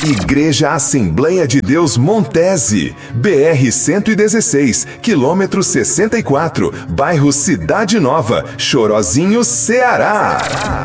Igreja Assembleia de Deus Montese, BR-116, quilômetro 64, bairro Cidade Nova, Chorozinho, Ceará.